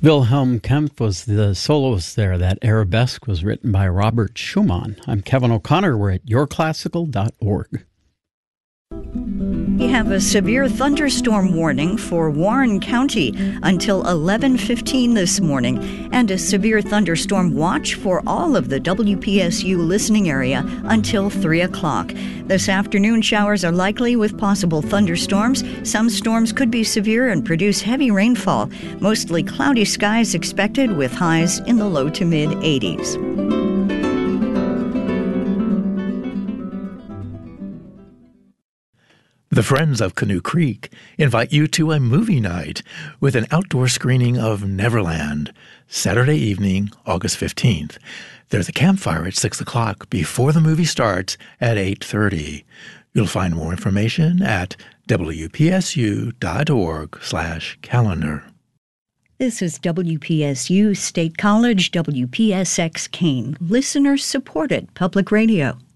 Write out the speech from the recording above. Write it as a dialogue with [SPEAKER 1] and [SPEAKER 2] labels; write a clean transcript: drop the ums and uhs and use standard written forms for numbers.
[SPEAKER 1] Wilhelm Kempf was the soloist there. That arabesque was written by Robert Schumann. I'm Kevin O'Connor. We're at yourclassical.org.
[SPEAKER 2] We have a severe thunderstorm warning for Warren County until 11:15 this morning, and a severe thunderstorm watch for all of the WPSU listening area until 3 o'clock. This afternoon, showers are likely with possible thunderstorms. Some storms could be severe and produce heavy rainfall. Mostly cloudy skies expected with highs in the low to mid-80s.
[SPEAKER 3] The Friends of Canoe Creek invite you to a movie night with an outdoor screening of Neverland, Saturday evening, August 15th. There's a campfire at 6 o'clock before the movie starts at 8:30. You'll find more information at wpsu.org/calendar.
[SPEAKER 2] This is WPSU State College, WPSX Keene, listener-supported public radio.